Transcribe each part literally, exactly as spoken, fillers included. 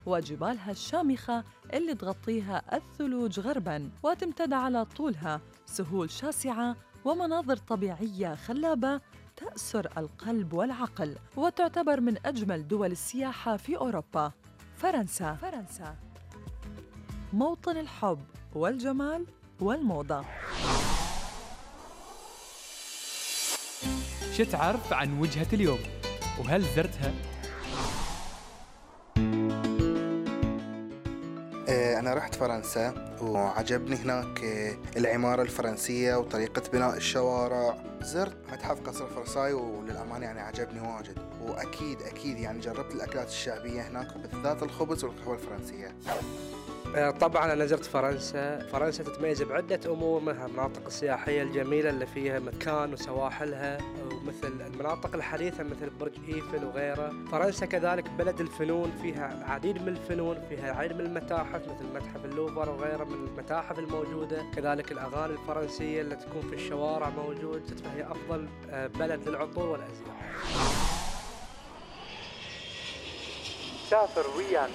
وجبالها الشامخة اللي تغطيها الثلوج غرباً وتمتد على طولها سهول شاسعة ومناظر طبيعية خلابة تأسر القلب والعقل، وتعتبر من أجمل دول السياحة في أوروبا. فرنسا فرنسا موطن الحب والجمال والموضة. شو تعرف عن وجهة اليوم؟ وهل زرتها؟ أنا رحت فرنسا وعجبني هناك العمارة الفرنسية وطريقة بناء الشوارع. زرت متحف قصر فرساي وللأمانة يعني عجبني واجد، وأكيد أكيد يعني جربت الأكلات الشعبية هناك وبالذات الخبز والقهوة الفرنسية. طبعاً أنا زرت فرنسا. فرنسا تتميز بعدة أمور، منها المناطق السياحية الجميلة اللي فيها مكان وسواحلها، ومثل المناطق الحديثة مثل برج إيفل وغيره. فرنسا كذلك بلد الفنون، فيها عديد من الفنون، فيها عديد من المتاحف مثل متحف اللوفر وغيره من المتاحف الموجودة. كذلك الأغاني الفرنسية اللي تكون في الشوارع موجود. فهي أفضل بلد للعطور والأزياء. سافر ويانا.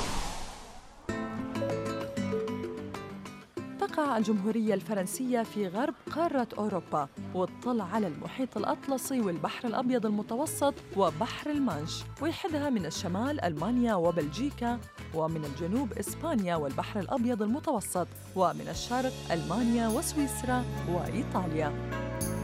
تقع الجمهورية الفرنسية في غرب قارة أوروبا وتطل على المحيط الأطلسي والبحر الأبيض المتوسط وبحر المانش، ويحدها من الشمال ألمانيا وبلجيكا، ومن الجنوب إسبانيا والبحر الأبيض المتوسط، ومن الشرق ألمانيا وسويسرا وإيطاليا.